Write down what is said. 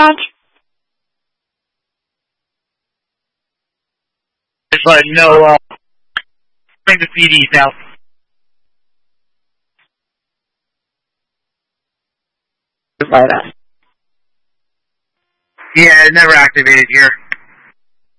dispatch? Just letting you know, bring the CDs out. By that. Yeah, it never activated here.